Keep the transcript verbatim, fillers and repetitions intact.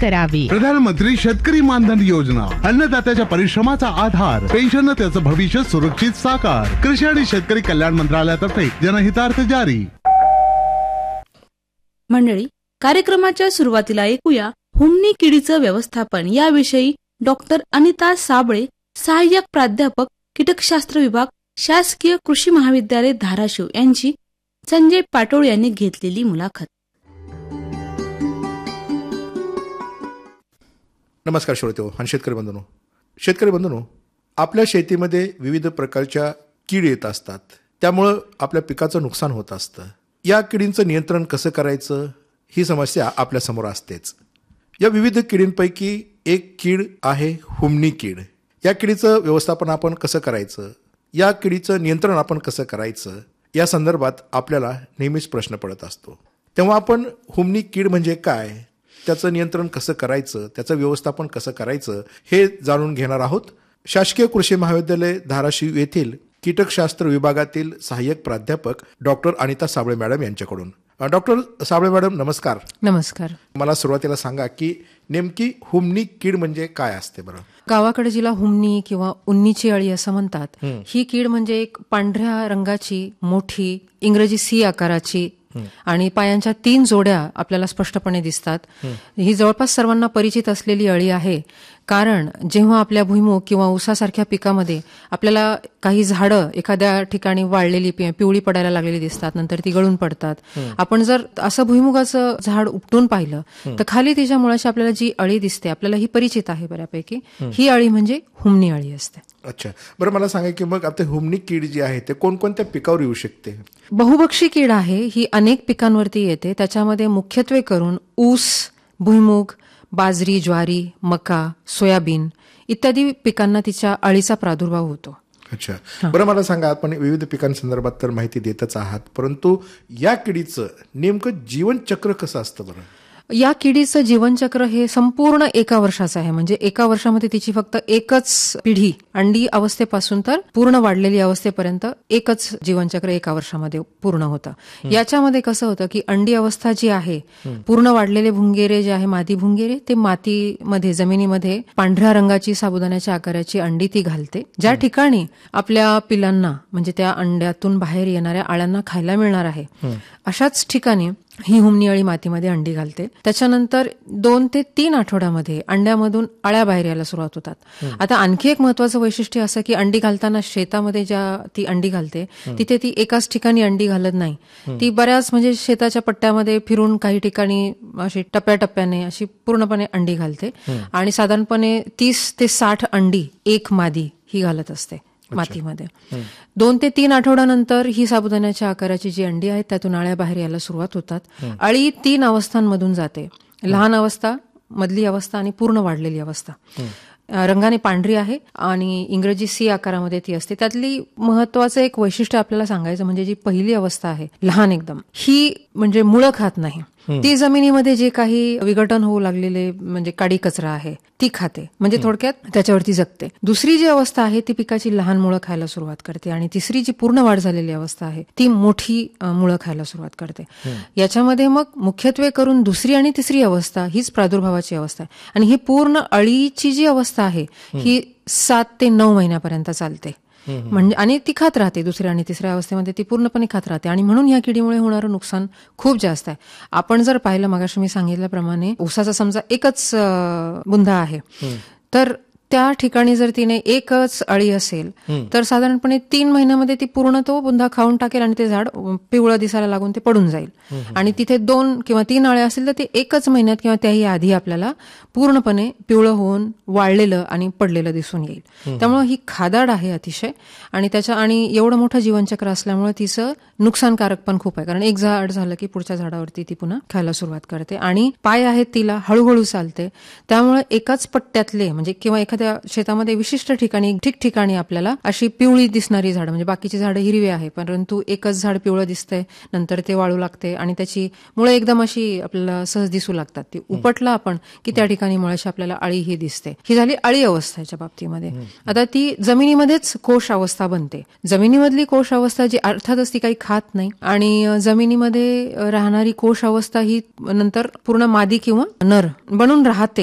करावी. प्रधानमंत्री शेतकरी मानधन योजना, अन्नदात्याच्या परिश्रमाचा आधार, पेन्शन त्याचं भविष्य सुरक्षित साकार. कृषी आणि शेतकरी कल्याण मंत्रालयातर्फे जनहितार्थ जारी. मंडळी, कार्यक्रमाच्या सुरुवातीला ऐकूया हुमणी किडीचं व्यवस्थापन याविषयी डॉक्टर अनिता साबळे, सहाय्यक प्राध्यापक कीटकशास्त्र विभाग, शासकीय कृषी महाविद्यालय धाराशिव यांची संजय पाटोळे यांनी घेतलेली मुलाखत. नमस्कार श्रोतेहो आणि शेतकरी बंधूंनो. शेतकरी बंधूंनो, आपल्या शेतीमध्ये विविध प्रकारच्या कीड येत असतात, त्यामुळं आपल्या पिकाचं नुकसान होत असतं. या किडींचं नियंत्रण कसं करायचं ही समस्या आपल्या समोर असतेच. या विविध किडींपैकी एक कीड आहे हुमणी कीड. या किडीचं व्यवस्थापन आपण कसं करायचं, या किडीचं नियंत्रण आपण कसं करायचं, या संदर्भात आपल्याला नेहमीच प्रश्न पडत असतो. तेव्हा आपण हुमणी कीड म्हणजे काय, त्याचं नियंत्रण कसं करायचं, त्याचं व्यवस्थापन कसं करायचं हे जाणून घेणार आहोत. शासकीय कृषी महाविद्यालय धाराशिव येथील कीटकशास्त्र विभागातील सहाय्यक प्राध्यापक डॉक्टर अनिता साबळे मॅडम यांच्याकडून. डॉक्टर साबळे मॅडम, नमस्कार. नमस्कार. मला सुरुवातीला सांगा की नेमकी हुमणी कीड म्हणजे काय असते बरं? गावाकडे जिला हुमणी किंवा उन्नीची अळी असं म्हणतात, ही कीड म्हणजे एक पांढऱ्या रंगाची मोठी इंग्रजी सी आकाराची आणि पायांच्या तीन जोड्या आपल्याला स्पष्टपणे दिसतात. ही जवळपास सर्वांना परिचित असलेली अळी आहे, कारण जेव्हा आपल्या भुईमूग किंवा ऊसासारख्या पिकामध्ये आपल्याला काही झाडं एखाद्या ठिकाणी वाळलेली पिवळी पडायला लागलेली दिसतात, नंतर ती गळून पडतात. आपण जर असं भुईमुगाचं झाड उपटून पाहिलं तर खाली तिच्या मुळाशी आपल्याला जी अळी दिसते, आपल्याला ही परिचित आहे बऱ्यापैकी. ही अळी म्हणजे हुमणी अळी असते. अच्छा, बरं मला सांगा की मग आता हुमणी कीड जी आहे ते कोणकोणत्या पिकावर येऊ शकते? बहुभक्षी कीड आहे, ही अनेक पिकांवरती येते. त्याच्यामध्ये मुख्यत्वे करून ऊस, भुईमूग, बाजरी, ज्वारी, मका, सोयाबीन इत्यादी पिकांना तिच्या अळीचा प्रादुर्भाव होतो. अच्छा, बरं मला सांगा, आपण विविध पिकांसंदर्भात तर माहिती देतच आहात, परंतु या किडीचं नेमकं जीवनचक्र कसं असतं बरं? या किडीचं जीवनचक्र हे संपूर्ण एका वर्षाचं आहे. म्हणजे एका वर्षामध्ये तिची फक्त एकच पिढी, अंडी अवस्थेपासून तर पूर्ण वाढलेली अवस्थेपर्यंत एकच जीवनचक्र एका वर्षामध्ये पूर्ण होतं. याच्यामध्ये कसं होतं की अंडी अवस्था जी आहे, पूर्ण वाढलेले भुंगेरे जे आहे, मादी भुंगेरे, ते मातीमध्ये जमिनीमध्ये पांढऱ्या रंगाची साबुदाण्याच्या आकाराची अंडी ती घालते. ज्या ठिकाणी आपल्या पिलांना म्हणजे त्या अंड्यातून बाहेर येणाऱ्या आळ्यांना खायला मिळणार आहे, अशाच ठिकाणी ही हुमणी अळी मातीमध्ये अंडी घालते. त्याच्यानंतर दोन ते तीन आठवड्यामध्ये अंड्यामधून अळ्या बाहेर यायला सुरुवात होतात. आता आणखी एक महत्वाचं वैशिष्ट्य असं की अंडी घालताना शेतामध्ये ज्या ती अंडी घालते तिथे ती एकाच ठिकाणी अंडी घालत नाही. ती बऱ्याच म्हणजे शेताच्या पट्ट्यामध्ये फिरून काही ठिकाणी अशी टप्प्याटप्प्याने अशी पूर्णपणे अंडी घालते आणि साधारणपणे तीस ते साठ अंडी एक मादी ही घालत असते मातीमध्ये. दोन ते तीन आठवड्यानंतर ही साबुदाण्याच्या आकाराची जी अंडी आहेत त्यातून अळ्या बाहेर यायला सुरुवात होतात. अळी तीन अवस्थांमधून जाते, लहान अवस्था, मधली अवस्था आणि पूर्ण वाढलेली अवस्था. रंगाने पांढरी आहे आणि इंग्रजी सी आकारामध्ये ती असते. त्यातली महत्वाचं एक वैशिष्ट्य आपल्याला सांगायचं म्हणजे जी पहिली अवस्था आहे, लहान एकदम, ही म्हणजे मुळं खात नाही. ती जमिनीमध्ये जे काही विघटन होऊ लागलेले म्हणजे काडी कचरा आहे ती खाते, म्हणजे थोडक्यात त्याच्यावरती जगते. दुसरी जी अवस्था आहे ती पिकाची लहान मुळं खायला सुरुवात करते आणि तिसरी जी पूर्ण वाढ झालेली अवस्था आहे ती मोठी मुळं खायला सुरुवात करते. याच्यामध्ये मग मुख्यत्वे करून दुसरी आणि तिसरी अवस्था हीच प्रादुर्भावाची अवस्था आहे आणि ही पूर्ण अळीची जी अवस्था आहे ही सात ते नऊ महिन्यापर्यंत चालते. म्हणजे आणि ती खात राहते, दुसऱ्या आणि तिसऱ्या अवस्थेमध्ये ती पूर्णपणे खात राहते आणि म्हणून या किडीमुळे होणारं नुकसान खूप जास्त आहे. आपण जर पाहिलं, मगाशी मी सांगितल्याप्रमाणे ऊसाचा समजा एकच बुंदा आहे, तर त्या ठिकाणी जर तिने एकच अळी असेल तर साधारणपणे तीन महिन्यामध्ये ती पूर्ण तो बुंदा खाऊन टाकेल आणि ते झाड पिवळं दिसायला लागून ते पडून जाईल. आणि तिथे दोन किंवा तीन अळ्या असतील तर ते एकच महिन्यात किंवा त्याही आधी आपल्याला पूर्णपणे पिवळं होऊन वाळलेलं आणि पडलेलं दिसून येईल. त्यामुळे ही खादाड आहे अतिशय आणि त्याच्या आणि एवढं मोठं जीवनचक्र असल्यामुळे तिचं नुकसानकारक पण खूप आहे, कारण एक झाड झालं की पुढच्या झाडावरती ती पुन्हा खायला सुरुवात करते आणि पाय आहेत तिला हळूहळू चालते. त्यामुळे एकाच पट्ट्यातले म्हणजे किंवा एखाद्या एखाद्या शेतामध्ये विशिष्ट ठिकाणी ठिकठिकाणी आपल्याला अशी पिवळी दिसणारी झाडं, म्हणजे बाकीची झाडं हिरवी आहे परंतु एकच झाड पिवळं दिसतंय, नंतर ते वाळू लागते आणि त्याची मुळं एकदम अशी आपल्याला सहज दिसू लागतात. ती उपटला आपण की त्या ठिकाणी मुळाशी आपल्याला अळी ही दिसते. ही झाली अळी अवस्थेच्या बाबतीमध्ये. आता ती जमिनीमध्येच कोश अवस्था बनते. जमिनीमधली कोश अवस्था जी अर्थातच ती काही खात नाही आणि जमिनीमध्ये राहणारी कोश अवस्था ही नंतर पूर्ण मादी किंवा नर बनून राहते.